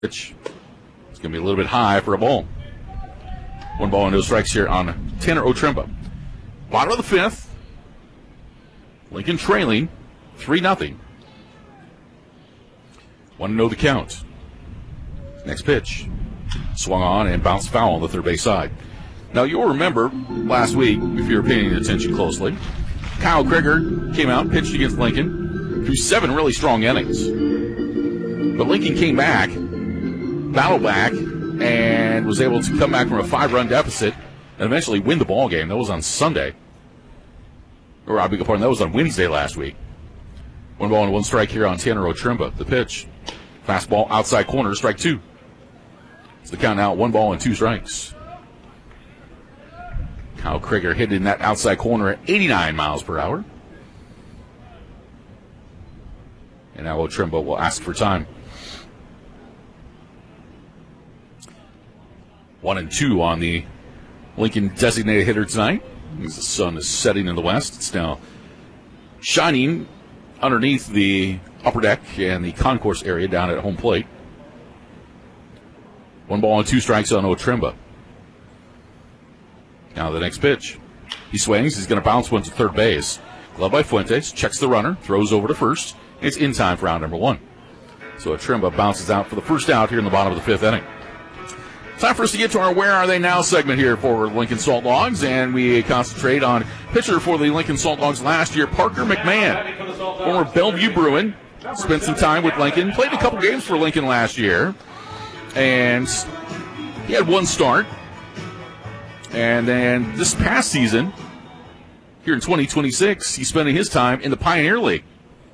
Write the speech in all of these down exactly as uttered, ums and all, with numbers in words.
It's going to be a little bit high for a ball. One ball and no strikes here on Tanner Otremba. Bottom of the fifth. Lincoln trailing three nothing. Want to know the count. Next pitch. Swung on and bounced foul on the third base side. Now, you'll remember last week, if you're paying attention closely, Kyle Krieger came out, pitched against Lincoln, threw seven really strong innings. But Lincoln came back, battled back, and was able to come back from a five-run deficit and eventually win the ball game. That was on Sunday. Or, I beg your pardon, that was on Wednesday last week. One ball and one strike here on Tanner Otremba. The pitch. Fastball outside corner, strike two. It's the count now, one ball and two strikes. Kyle Krieger hit in that outside corner at eighty-nine miles per hour. And now Otremba will ask for time. One and two on the Lincoln designated hitter tonight. As the sun is setting in the west, it's now shining underneath the upper deck and the concourse area down at home plate. One ball and two strikes on Otremba. Now the next pitch. He swings. He's going to bounce one to third base. Glove by Fuentes. Checks the runner. Throws over to first. It's in time for round number one. So Otremba bounces out for the first out here in the bottom of the fifth inning. Time for us to get to our Where Are They Now segment here for Lincoln Salt Dogs, and we concentrate on pitcher for the Lincoln Salt Dogs last year, Parker McMahon, former Bellevue Bruin. Spent some time with Lincoln. Played a couple games for Lincoln last year, and he had one start. And then this past season, here in twenty twenty-six, he's spending his time in the Pioneer League.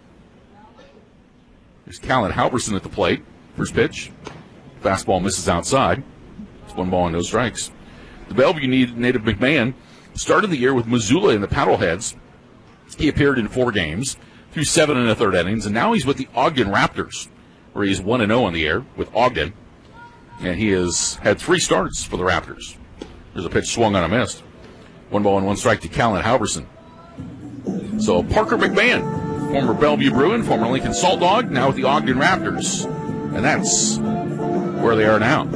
There's Callan Halverson at the plate. First pitch. Fastball misses outside. It's one ball and no strikes. The Bellevue native McMahon started the year with Missoula in the Paddleheads. He appeared in four games, threw seven and a third innings, and now he's with the Ogden Raptors, where he's one and oh on the year with Ogden. And he has had three starts for the Raptors. There's a pitch swung on a missed. One ball and one strike to Callan Halverson. So Parker McMahon, former Bellevue Bruin, former Lincoln Salt Dog, now with the Ogden Raptors. And that's where they are now.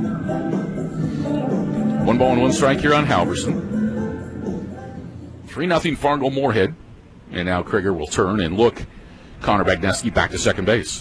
One ball and one strike here on Halverson. three nothing Fargo Moorhead. And now Krieger will turn and look Connor Bagneski back to second base.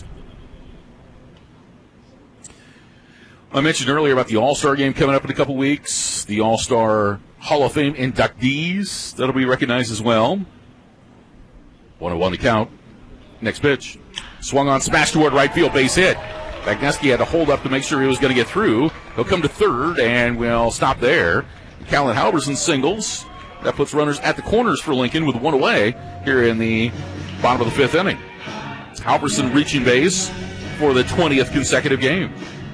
I mentioned earlier about the All-Star game coming up in a couple weeks. The All-Star Hall of Fame inductees that'll be recognized as well. One and one to count. Next pitch. Swung on, smashed toward right field, base hit. Bagneski had to hold up to make sure he was going to get through. He'll come to third and will stop there. Callan Halverson singles. That puts runners at the corners for Lincoln with one away here in the bottom of the fifth inning. Halverson reaching base for the twentieth consecutive game.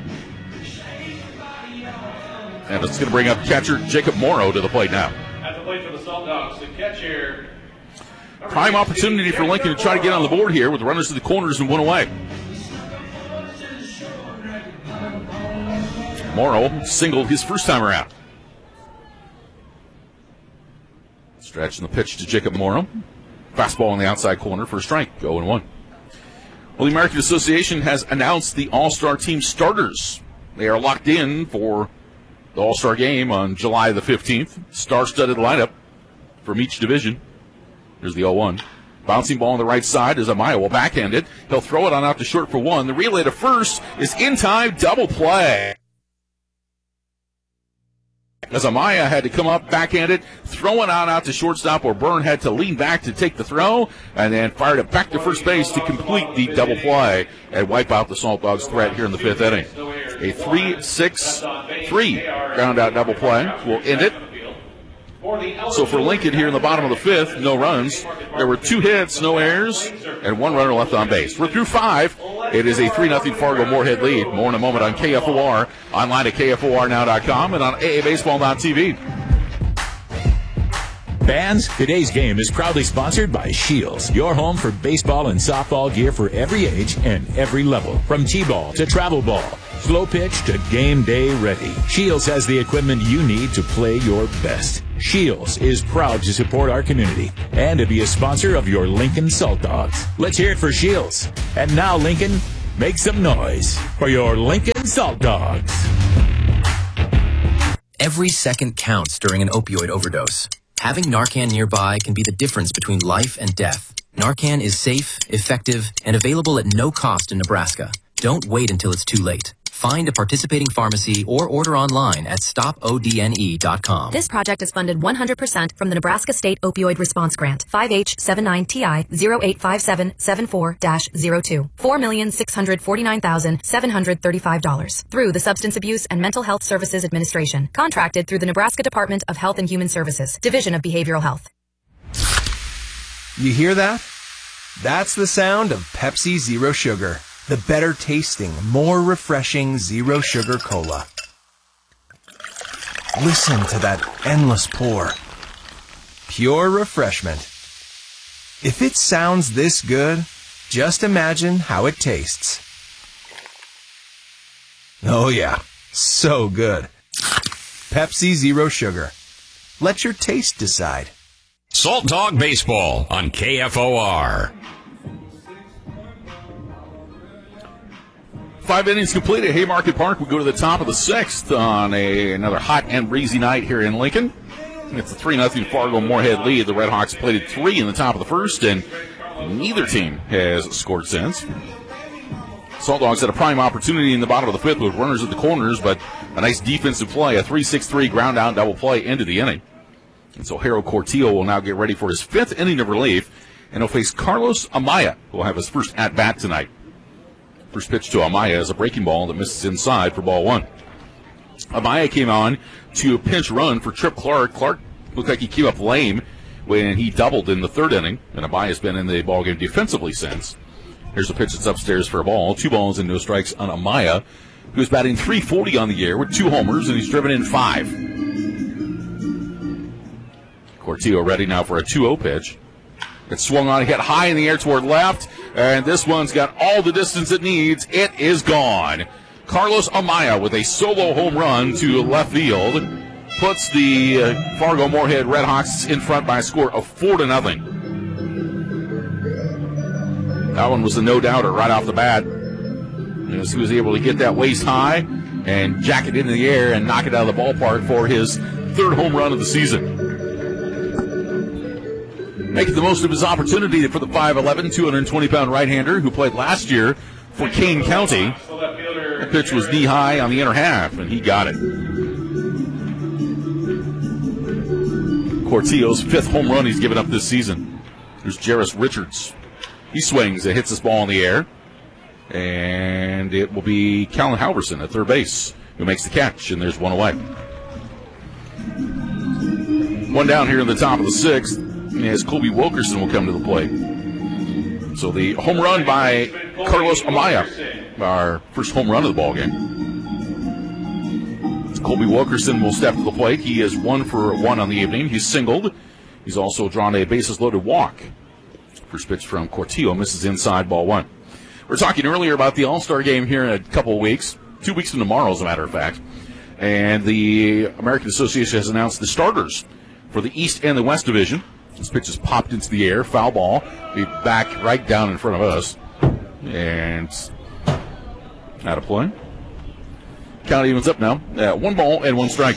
And it's going to bring up catcher Jacob Morrow to the plate now. At the plate for the Salt Dogs, the catcher. Prime opportunity for Lincoln to try to get on the board here with runners to the corners and one away. Morrow singled his first time around. Stretching the pitch to Jacob Morrow. Fastball on the outside corner for a strike. oh and one. Well, the American Association has announced the All-Star team starters. They are locked in for the All-Star game on July the fifteenth. Star-studded lineup from each division. Here's the oh one. Bouncing ball on the right side as Amaya will backhand it. He'll throw it on out to short for one. The relay to first is in time. Double play. As Amaya had to come up, backhand it, throw it on out to shortstop, or Byrne had to lean back to take the throw, and then fired it back to first base to complete the double play and wipe out the Salt Dogs' threat here in the fifth inning. A three six three ground out double play will end it. So for Lincoln here in the bottom of the fifth, no runs. There were two hits, no errors, and one runner left on base. We're through five. It is a three nothing Fargo Moorhead lead. More in a moment on K F O R, online at K F O R now dot com, and on A A baseball dot T V. Fans, today's game is proudly sponsored by Shields, your home for baseball and softball gear for every age and every level. From T-ball to travel ball, slow pitch to game day ready. Shields has the equipment you need to play your best. Shields is proud to support our community and to be a sponsor of your Lincoln Salt Dogs. Let's hear it for Shields. And now, Lincoln, Make some noise for your Lincoln Salt Dogs. Every second counts during an opioid overdose. Having Narcan nearby can be the difference between life and death. Narcan is safe, effective, and available at no cost in Nebraska. Don't wait until it's too late. Find a participating pharmacy or order online at stop O D N E dot com. This project is funded one hundred percent from the Nebraska State Opioid Response Grant, five H seven nine T I zero eight five seven seven four dash zero two, four million six hundred forty-nine thousand seven hundred thirty-five dollars, through the Substance Abuse and Mental Health Services Administration, contracted through the Nebraska Department of Health and Human Services, Division of Behavioral Health. You hear that? That's the sound of Pepsi Zero Sugar. The better tasting, more refreshing zero sugar cola. Listen to that endless pour. Pure refreshment. If it sounds this good, just imagine how it tastes. Oh yeah, so good. Pepsi Zero Sugar. Let your taste decide. Salt Dog Baseball on K F O R. Five innings complete at Haymarket Park. We go to the top of the sixth on a, another hot and breezy night here in Lincoln. It's a three nothing Fargo Moorhead lead. The Red Hawks played at three in the top of the first, and neither team has scored since. Salt Dogs had a prime opportunity in the bottom of the fifth with runners at the corners, but a nice defensive play, a three six three ground out double play into the inning. And so Harold Cortillo will now get ready for his fifth inning of relief, and he'll face Carlos Amaya, who will have his first at-bat tonight. First pitch to Amaya is a breaking ball that misses inside for ball one. Amaya came on to a pinch run for Trip Clark. Clark looked like he came up lame when he doubled in the third inning, and Amaya's been in the ballgame defensively since. Here's a pitch that's upstairs for a ball. Two balls and no strikes on Amaya, who's batting three forty on the year with two homers, and he's driven in five. Cortillo ready now for a two oh pitch. It swung on, hit high in the air toward left, and this one's got all the distance it needs. It is gone. Carlos Amaya with a solo home run to left field puts the uh, Fargo Moorhead Red Hawks in front by a score of four to nothing. That one was a no-doubter right off the bat, as he was able to get that waist high and jack it into the air and knock it out of the ballpark for his third home run of the season. Making the most of his opportunity for the five eleven, two hundred twenty pound right-hander who played last year for Kane County. That pitch was knee-high on the inner half, and he got it. Cortillo's fifth home run he's given up this season. There's Jarris Richards. He swings, it hits this ball in the air, and it will be Callan Halverson at third base who makes the catch, and there's one away. One down here in the top of the sixth. As Colby Wilkerson will come to the plate. So the home run by Carlos Amaya, our first home run of the ballgame. Colby Wilkerson will step to the plate. He is one for one on the evening. He's singled. He's also drawn a bases-loaded walk. First pitch from Cortillo misses inside, ball one. We were talking earlier about the All-Star game here in a couple of weeks, two weeks from tomorrow, as a matter of fact. And the American Association has announced the starters for the East and the West Division. This pitch is popped into the air, foul ball. Be back right down in front of us. And out of play. Count evens up now. Uh, one ball and one strike.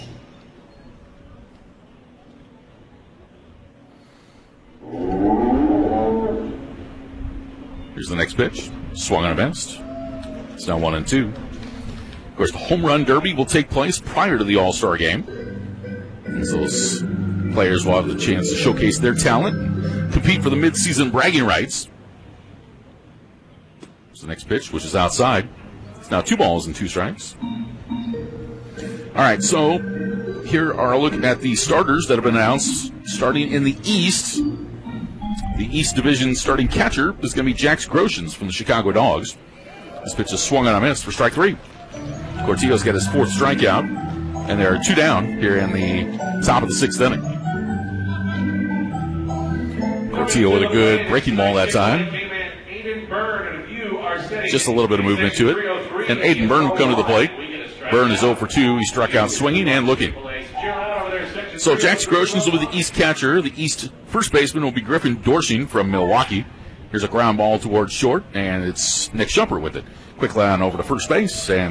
Here's the next pitch. Swung on a miss. It's now one and two. Of course, the home run derby will take place prior to the All-Star game. As those players will have the chance to showcase their talent, compete for the midseason bragging rights. Here's the next pitch, which is outside. It's now two balls and two strikes. All right, so here are a look at the starters that have been announced. Starting in the East, the East Division starting catcher is going to be Jax Groshans from the Chicago Dogs. This pitch is swung on a miss for strike three. Cortillo's got his fourth strikeout, and there are two down here in the top of the sixth inning. Cortillo with a good breaking ball that time. Just a little bit of movement to it. And Aiden Byrne will come to the plate. Byrne is oh for two. He struck out swinging and looking. So Jax Groshans will be the East catcher. The East first baseman will be Griffin Dorshing from Milwaukee. Here's a ground ball towards short, and it's Nick Shumpert with it. Quick line over to first base, and